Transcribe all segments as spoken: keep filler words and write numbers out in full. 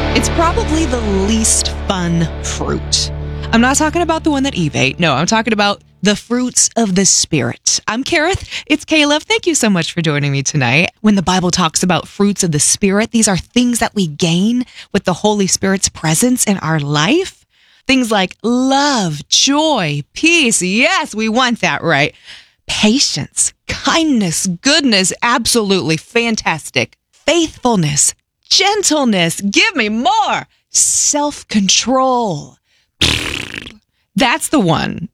It's probably the least fun fruit. I'm not talking about the one that Eve ate. No, I'm talking about the fruits of the Spirit. I'm Kareth. It's Caleb. Thank you so much for joining me tonight. When the Bible talks about fruits of the Spirit, these are things that we gain with the Holy Spirit's presence in our life. Things like love, joy, peace. Yes, we want that, right? Patience, kindness, goodness, absolutely fantastic. Faithfulness, gentleness, give me more. Self-control. That's the one.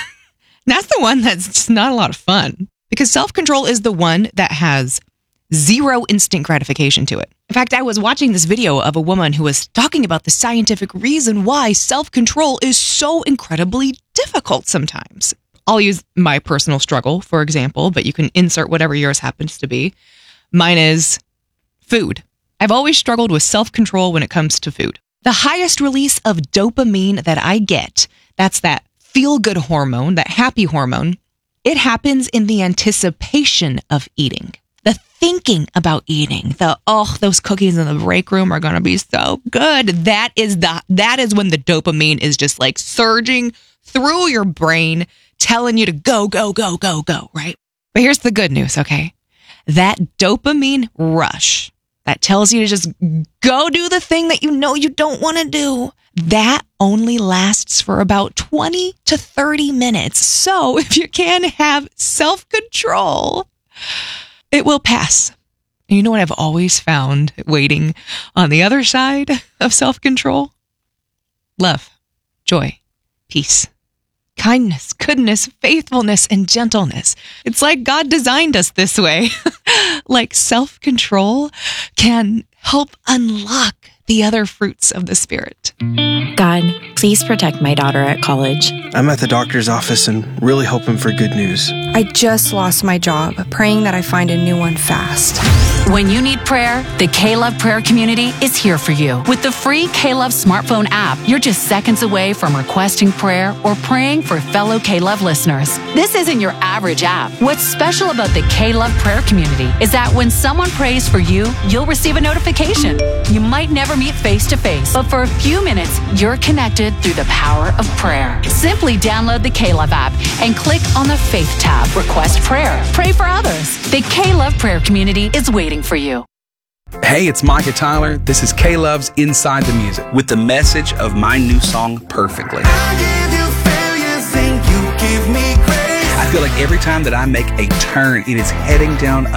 That's the one that's just not a lot of fun. Because self-control is the one that has zero instant gratification to it. In fact, I was watching this video of a woman who was talking about the scientific reason why self-control is so incredibly difficult sometimes. I'll use my personal struggle, for example, but you can insert whatever yours happens to be. Mine is food. I've always struggled with self-control when it comes to food. The highest release of dopamine that I get, that's that feel-good hormone, that happy hormone, it happens in the anticipation of eating. The thinking about eating, the, oh, those cookies in the break room are going to be so good. That is the, that is when the dopamine is just like surging through your brain, telling you to go, go, go, go, go, right? But here's the good news, okay? That dopamine rush that tells you to just go do the thing that you know you don't want to do, that only lasts for about twenty to thirty minutes. So if you can have self-control, it will pass. And you know what I've always found waiting on the other side of self-control? Love, joy, peace, kindness, goodness, faithfulness, and gentleness. It's like God designed us this way. Like self-control can help unlock the other fruits of the Spirit. God, please protect my daughter at college. I'm at the doctor's office and really hoping for good news. I just lost my job, praying that I find a new one fast. When you need prayer, the K-Love Prayer Community is here for you. With the free K-Love smartphone app, you're just seconds away from requesting prayer or praying for fellow K-Love listeners. This isn't your average app. What's special about the K-Love Prayer Community is that when someone prays for you, you'll receive a notification. You might never meet face-to-face, but for a few minutes, you're connected through the power of prayer. Simply download the K-Love app and click on the Faith tab. Request prayer. Pray for others. The K-Love Prayer Community is waiting for you. Hey, it's Micah Tyler. This is K-Love's Inside the Music with the message of my new song, Perfectly. I give you failure, think you give me grace. I feel like every time that I make a turn, it is heading down